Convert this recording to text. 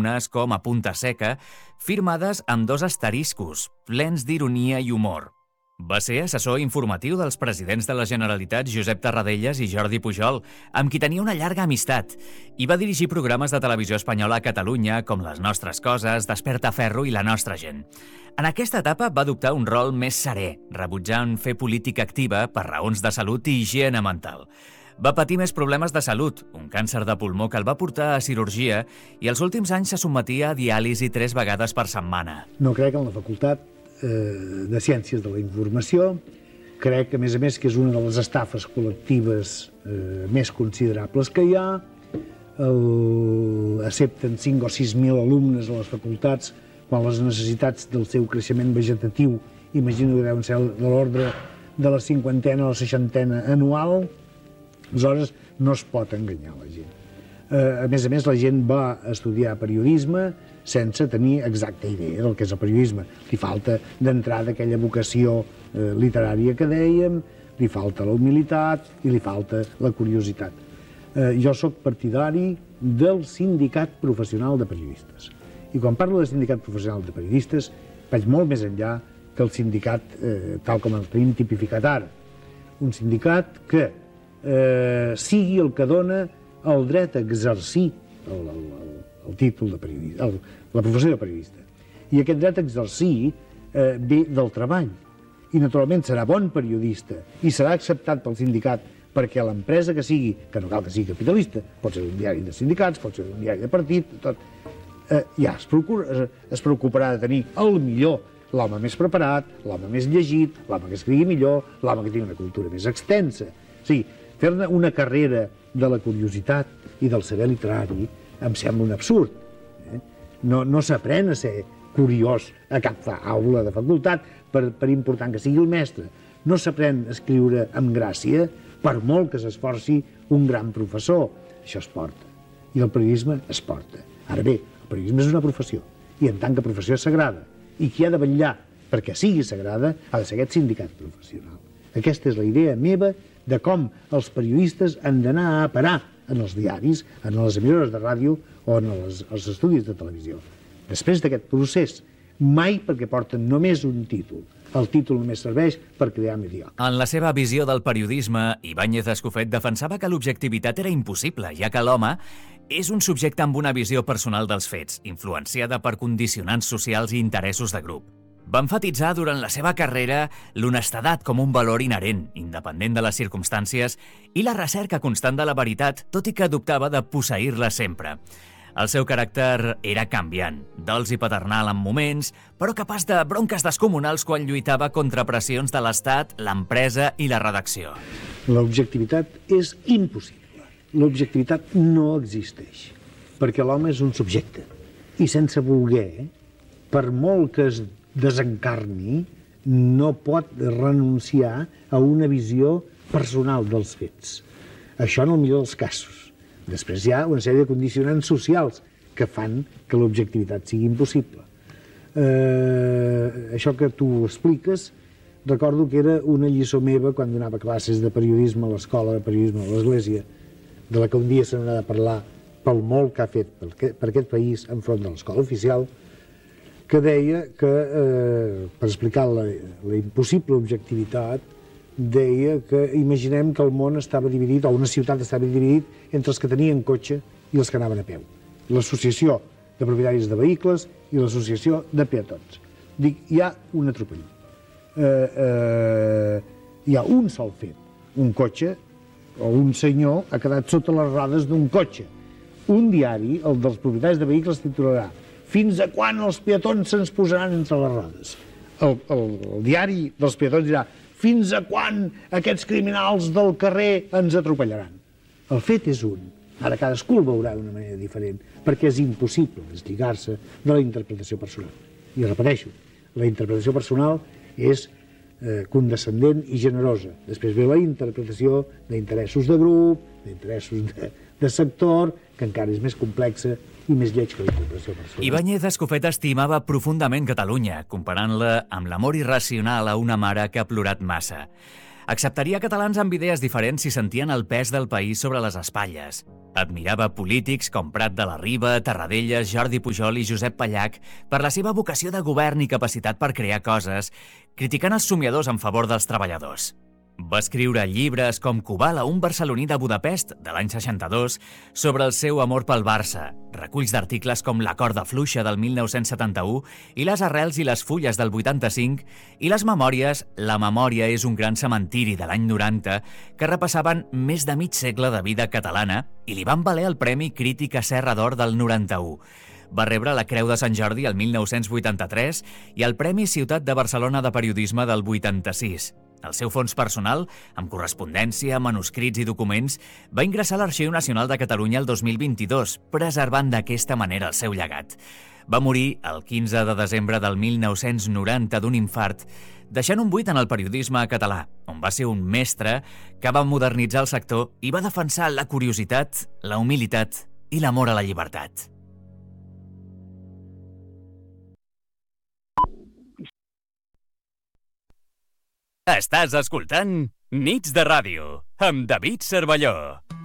columnes com a punta seca, firmades amb 2 asteriscos, plens d'ironia i humor. Va ser assessor informatiu dels presidents de la Generalitat Josep Tarradellas i Jordi Pujol, amb qui tenia una llarga amistat, i va dirigir programes de televisió espanyola a Catalunya com Les nostres coses, Desperta Ferro i La nostra gent. En aquesta etapa va adoptar un rol més serè, rebutjant fer política activa per raons de salut i higiene mental. Va patir més problemes de salut, un càncer de pulmó que el va portar a cirurgia, i els últims anys se sotmetia a diàlisi 3 vegades per setmana. No crec en la facultat de Ciències de la Informació. Crec, a més, que és una de les estafes col·lectives més considerables que hi ha. Accepten 5 o 6.000 alumnes a les facultats quan les necessitats del seu creixement vegetatiu imagino que deuen ser de l'ordre de la 50a o la 60a anual. Aleshores, no es pot enganyar la gent. A més, la gent va estudiar periodisme sense tenir exacta idea del que és el periodisme. Li falta d'entrada aquella vocació literària que dèiem, li falta la humilitat i li falta la curiositat. Jo sóc partidari del sindicat professional de periodistes. I quan parlo de sindicat professional de periodistes, vaig molt més enllà que el sindicat tal com el tenim tipificat ara. Un sindicat que sigui el que dona el dret a exercir el títol de periodista, la professió de periodista. I aquest dret a exercir ve del treball. I naturalment serà bon periodista i serà acceptat pel sindicat perquè l'empresa que sigui, que no cal que sigui capitalista, pot ser un diari de sindicats, pot ser un diari de partit, tot, ja es preocuparà de tenir el millor, l'home més preparat, l'home més llegit, l'home que escrigui millor, l'home que tingui una cultura més extensa. O sigui, fer-ne una carrera de la curiositat i del saber literari em sembla un absurd. No s'aprèn a ser curiós a cap aula de facultat, per important que sigui el mestre. No s'aprèn a escriure amb gràcia, per molt que s'esforci un gran professor. Això es porta. I el periodisme es porta. Ara bé, el periodisme és una professió, i en tant que professió és sagrada. I qui ha de vetllar perquè sigui sagrada ha de ser aquest sindicat professional. Aquesta és la idea meva de com els periodistes han d'anar a parar en els diaris, en les emissores de ràdio o en els estudis de televisió. Després d'aquest procés, mai perquè porten només un títol. El títol només serveix per crear mediocre. En la seva visió del periodisme, Ibáñez Escofet defensava que l'objectivitat era impossible, ja que l'home és un subjecte amb una visió personal dels fets, influenciada per condicionants socials i interessos de grup. Va emfatitzar durant la seva carrera l'honestedat com un valor inherent, independent de les circumstàncies, i la recerca constant de la veritat, tot i que adoptava de posseir-la sempre. El seu caràcter era canviant, dolç i paternal en moments, però capaç de bronques descomunals quan lluitava contra pressions de l'Estat, l'empresa i la redacció. L'objectivitat és impossible. L'objectivitat no existeix, perquè l'home és un subjecte. I sense voler, per molt que es desencarni, no pot renunciar a una visió personal dels fets. Això en el millor dels casos. Després hi ha una sèrie de condicionants socials que fan que l'objectivitat sigui impossible. Això que tu expliques, recordo que era una lliçó meva quan donava classes de periodisme a l'escola de periodisme a l'Església, de la que un dia se n'ha de parlar pel molt que ha fet per aquest país enfront de l'escola oficial, que deia que, per explicar la impossible objectivitat, deia que imaginem que el món estava dividit, o una ciutat estava dividit, entre els que tenien cotxe i els que anaven a peu. L'associació de propietaris de vehicles i l'associació de peatons. Dic, hi ha un atropell. Hi ha un sol fet. Un cotxe, o un senyor, ha quedat sota les rodes d'un cotxe. Un diari, el dels propietaris de vehicles, titularà «Fins a quan els peatons se'ns posaran entre les rodes?» El diari dels peatons dirà «Fins a quan aquests criminals del carrer ens atropellaran?» El fet és un. Ara cadascú el veurà d'una manera diferent, perquè és impossible deslligar-se de la interpretació personal. I repeteixo, la interpretació personal és condescendent i generosa. Després ve la interpretació d'interessos de grup, d'interessos de sector, que encara és més complexa i més lleig que la interpretació personal. Ibáñez Escofet estimava profundament Catalunya, comparant-la amb l'amor irracional a una mare que ha plorat massa. Acceptaria catalans amb idees diferents si sentien el pes del país sobre les espatlles. Admirava polítics com Prat de la Riba, Tarradellas, Jordi Pujol i Josep Pallach per la seva vocació de govern i capacitat per crear coses, criticant els somiadors en favor dels treballadors. Va escriure llibres com Kubala, un barceloní de Budapest, de l'any 62, sobre el seu amor pel Barça, reculls d'articles com La corda fluixa del 1971 i Les arrels i les fulles del 85, i les memòries La memòria és un gran cementiri de l'any 90, que repassaven més de mig segle de vida catalana i li van valer el Premi Crítica Serra d'Or del 91. Va rebre la Creu de Sant Jordi el 1983 i el Premi Ciutat de Barcelona de Periodisme del 86. El seu fons personal, amb correspondència, manuscrits i documents, va ingressar a l'Arxiu Nacional de Catalunya el 2022, preservant d'aquesta manera el seu llegat. Va morir el 15 de desembre del 1990 d'un infart, deixant un buit en el periodisme català, on va ser un mestre que va modernitzar el sector i va defensar la curiositat, la humilitat i l'amor a la llibertat. Estàs escoltant Nits de Ràdio, amb David Cervelló.